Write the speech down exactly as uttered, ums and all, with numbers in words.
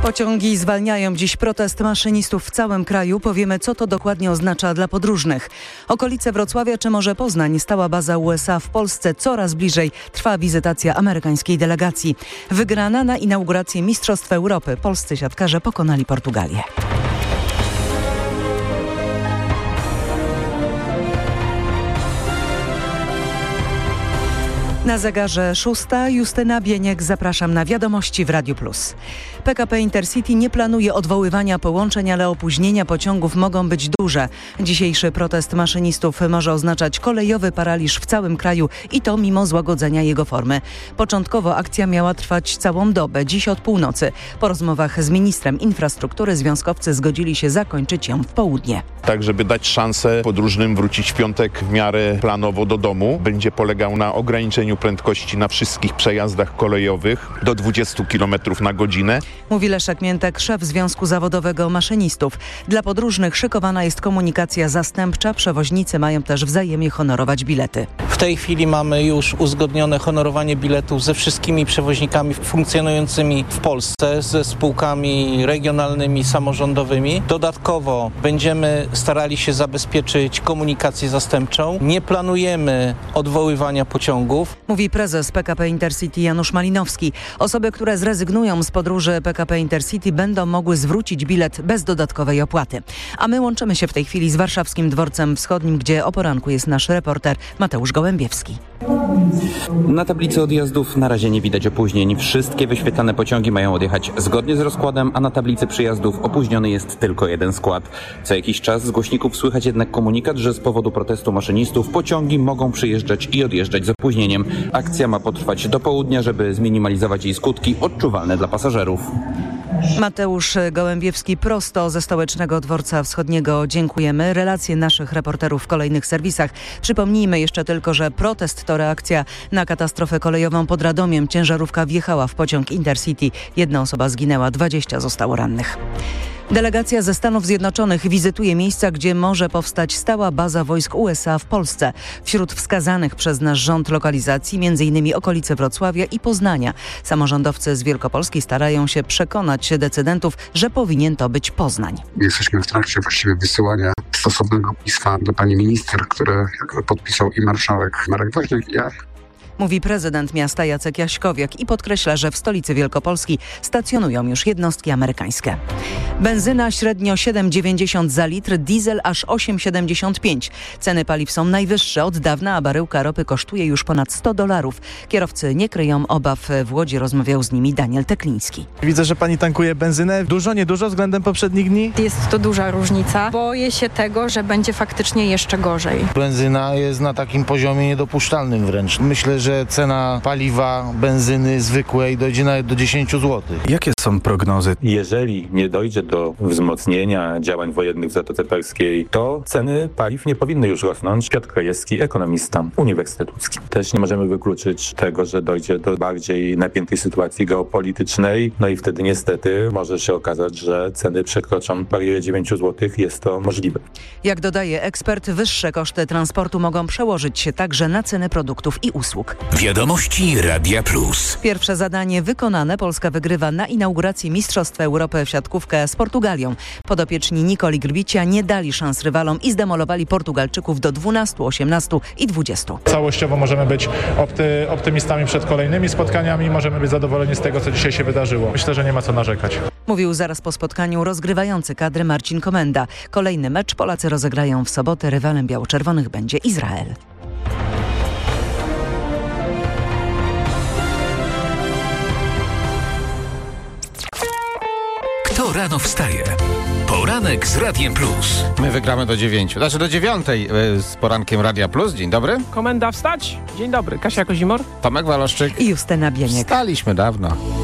Pociągi zwalniają dziś protest maszynistów w całym kraju. Powiemy, co to dokładnie oznacza dla podróżnych. Okolice Wrocławia czy może Poznań, stała baza U S A w Polsce. Coraz bliżej trwa wizytacja amerykańskiej delegacji. Wygrana na inaugurację Mistrzostw Europy. Polscy siatkarze pokonali Portugalię. Na zegarze szósta. Justyna Bieniek, zapraszam na wiadomości w Radiu Plus. P K P Intercity nie planuje odwoływania połączeń, ale opóźnienia pociągów mogą być duże. Dzisiejszy protest maszynistów może oznaczać kolejowy paraliż w całym kraju i to mimo złagodzenia jego formy. Początkowo akcja miała trwać całą dobę, dziś od północy. Po rozmowach z ministrem infrastruktury związkowcy zgodzili się zakończyć ją w południe. Tak, żeby dać szansę podróżnym wrócić w piątek w miarę planowo do domu, będzie polegał na ograniczeniu prędkości na wszystkich przejazdach kolejowych do dwudziestu kilometrów na godzinę. Mówi Leszek Miętek, szef Związku Zawodowego Maszynistów. Dla podróżnych szykowana jest komunikacja zastępcza. Przewoźnicy mają też wzajemnie honorować bilety. W tej chwili mamy już uzgodnione honorowanie biletów ze wszystkimi przewoźnikami funkcjonującymi w Polsce, ze spółkami regionalnymi, samorządowymi. Dodatkowo będziemy starali się zabezpieczyć komunikację zastępczą. Nie planujemy odwoływania pociągów. Mówi prezes P K P Intercity Janusz Malinowski. Osoby, które zrezygnują z podróży P K P Intercity, będą mogły zwrócić bilet bez dodatkowej opłaty. A my łączymy się w tej chwili z Warszawskim Dworcem Wschodnim, gdzie o poranku jest nasz reporter Mateusz Gołębiewski. Na tablicy odjazdów na razie nie widać opóźnień. Wszystkie wyświetlane pociągi mają odjechać zgodnie z rozkładem, a na tablicy przyjazdów opóźniony jest tylko jeden skład. Co jakiś czas z głośników słychać jednak komunikat, że z powodu protestu maszynistów pociągi mogą przyjeżdżać i odjeżdżać z opóźnieniem. Akcja ma potrwać do południa, żeby zminimalizować jej skutki odczuwalne dla pasażerów. Mateusz Gołębiewski prosto ze Stołecznego Dworca Wschodniego. Dziękujemy. Relacje naszych reporterów w kolejnych serwisach. Przypomnijmy jeszcze tylko, że protest to reakcja na katastrofę kolejową pod Radomiem. Ciężarówka wjechała w pociąg Intercity. Jedna osoba zginęła, dwadzieścia zostało rannych. Delegacja ze Stanów Zjednoczonych wizytuje miejsca, gdzie może powstać stała baza wojsk U S A w Polsce. Wśród wskazanych przez nasz rząd lokalizacji między innymi okolice Wrocławia i Poznania. Samorządowcy z Wielkopolski starają się przekonać decydentów, że powinien to być Poznań. Jesteśmy w trakcie właściwie wysyłania stosownego pisma do pani minister, które podpisał i marszałek Marek Woźniak, i ja. Mówi prezydent miasta Jacek Jaśkowiak i podkreśla, że w stolicy Wielkopolski stacjonują już jednostki amerykańskie. Benzyna średnio siedem dziewięćdziesiąt za litr, diesel aż osiem siedemdziesiąt pięć. Ceny paliw są najwyższe od dawna, a baryłka ropy kosztuje już ponad sto dolarów. Kierowcy nie kryją obaw. W Łodzi rozmawiał z nimi Daniel Tekliński. Widzę, że pani tankuje benzynę. Dużo, niedużo względem poprzednich dni? Jest to duża różnica. Boję się tego, że będzie faktycznie jeszcze gorzej. Benzyna jest na takim poziomie niedopuszczalnym wręcz. Myślę, że cena paliwa, benzyny zwykłej dojdzie nawet do dziesięć złotych. Jakie są prognozy? Jeżeli nie dojdzie do wzmocnienia działań wojennych w Zatoce Perskiej, to ceny paliw nie powinny już rosnąć. Piotr Krajewski, ekonomista, Uniwersytet Łódzki. Też nie możemy wykluczyć tego, że dojdzie do bardziej napiętej sytuacji geopolitycznej. No i wtedy niestety może się okazać, że ceny przekroczą barierę dziewięć złotych. Jest to możliwe. Jak dodaje ekspert, wyższe koszty transportu mogą przełożyć się także na ceny produktów i usług. Wiadomości Radia Plus. Pierwsze zadanie wykonane. Polska wygrywa na inauguracji Mistrzostw Europy w siatkówkę z Portugalią. Podopieczni Nikoli Grbicia nie dali szans rywalom i zdemolowali Portugalczyków do dwunastu, osiemnastu i dwudziestu. Całościowo możemy być opty, optymistami przed kolejnymi spotkaniami. Możemy być zadowoleni z tego, co dzisiaj się wydarzyło. Myślę, że nie ma co narzekać. Mówił zaraz po spotkaniu rozgrywający kadry Marcin Komenda. Kolejny mecz Polacy rozegrają w sobotę. Rywalem biało-czerwonych będzie Izrael. Kto rano wstaje? Poranek z Radiem Plus. My wygramy do dziewięciu, znaczy do dziewiątej z porankiem Radia Plus. Dzień dobry. Komenda wstać. Dzień dobry. Kasia Kozimor. Tomek Waloszczyk. I Justyna Bieniek. Wstaliśmy dawno.